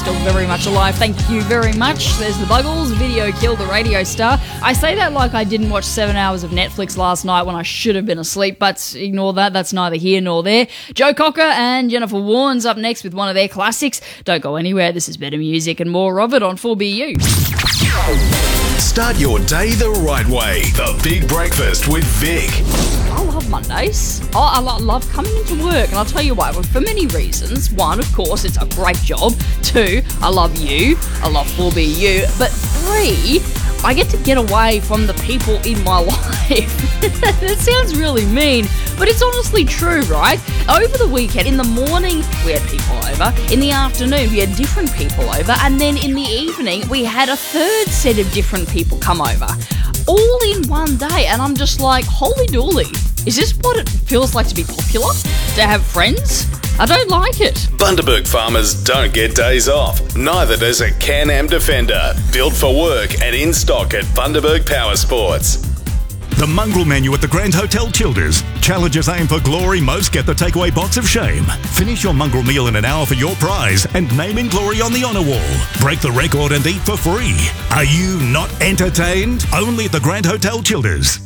still very much alive. Thank you very much. There's the Buggles, video killed the radio star. I say that like I didn't watch 7 hours of Netflix last night when I should have been asleep, but ignore that. That's neither here nor there. Joe Cocker and Jennifer Warnes up next with one of their classics. Don't go anywhere. This is better music and more of it on 4BU. Start your day the right way. The Big Breakfast with Vic. I love Mondays. I love coming into work, and I'll tell you why. Well, for many reasons. One, of course, it's a great job. Two, I love you. I love 4BU. But three, I get to get away from the people in my life. That sounds really mean, but it's honestly true, right? Over the weekend, in the morning, we had people over. In the afternoon, we had different people over. And then in the evening, we had a third set of different people come over. All in one day, and I'm just like, holy dooly. Is this what it feels like to be popular? To have friends? I don't like it. Bundaberg farmers don't get days off. Neither does a Can-Am Defender. Built for work and in stock at Bundaberg Power Sports. The mongrel menu at the Grand Hotel Childers. Challengers aim for glory, most get the takeaway box of shame. Finish your mongrel meal in an hour for your prize and name in glory on the honour wall. Break the record and eat for free. Are you not entertained? Only at the Grand Hotel Childers.